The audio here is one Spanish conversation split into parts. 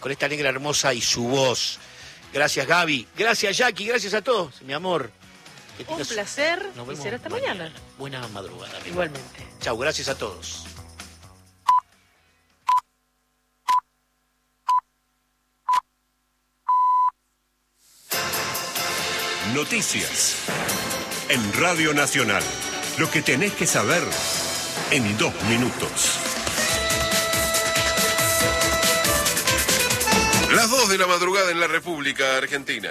con esta negra hermosa y su voz. Gracias, Gaby. Gracias, Jackie. Gracias a todos, mi amor. Un placer. Y será hasta mañana. Buena madrugada. Igualmente. Chau, gracias a todos. Noticias en Radio Nacional. Lo que tenés que saber en 2 minutos. Las 2 de la madrugada en la República Argentina.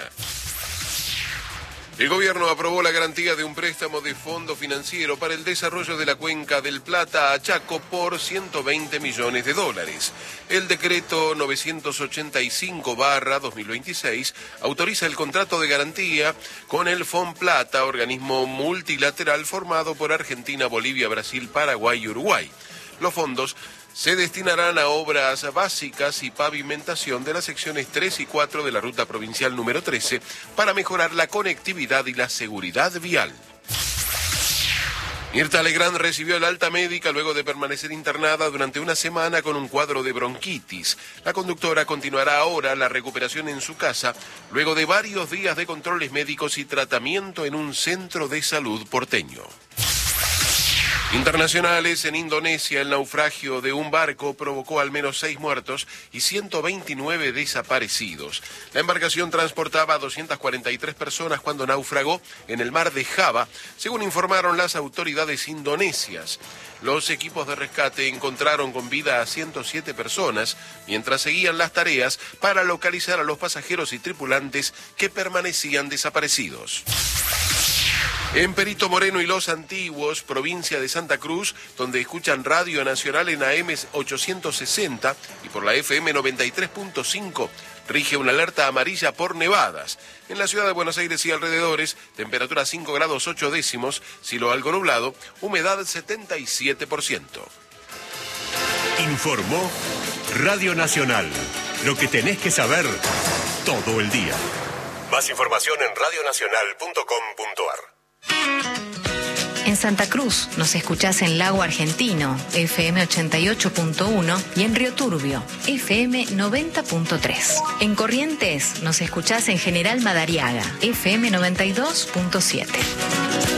El gobierno aprobó la garantía de un préstamo de fondo financiero para el desarrollo de la cuenca del Plata a Chaco por $120 millones. El decreto 985/2026 autoriza el contrato de garantía con el FONPLATA, organismo multilateral formado por Argentina, Bolivia, Brasil, Paraguay y Uruguay. Los fondos se destinarán a obras básicas y pavimentación de las secciones 3 y 4 de la ruta provincial número 13 para mejorar la conectividad y la seguridad vial. Mirta Legrand recibió el alta médica luego de permanecer internada durante una semana con un cuadro de bronquitis. La conductora continuará ahora la recuperación en su casa luego de varios días de controles médicos y tratamiento en un centro de salud porteño. Internacionales, en Indonesia, el naufragio de un barco provocó al menos 6 muertos y 129 desaparecidos. La embarcación transportaba a 243 personas cuando naufragó en el mar de Java, según informaron las autoridades indonesias. Los equipos de rescate encontraron con vida a 107 personas, mientras seguían las tareas para localizar a los pasajeros y tripulantes que permanecían desaparecidos. En Perito Moreno y Los Antiguos, provincia de Santa Cruz, donde escuchan Radio Nacional en AM 860 y por la FM 93.5, rige una alerta amarilla por nevadas. En la ciudad de Buenos Aires y alrededores, temperatura 5 grados 8 décimos, cielo algo nublado, humedad 77%. Informó Radio Nacional. Lo que tenés que saber todo el día. Más información en radionacional.com.ar. En Santa Cruz nos escuchás en Lago Argentino, FM 88.1 y en Río Turbio, FM 90.3. En Corrientes nos escuchás en General Madariaga, FM 92.7.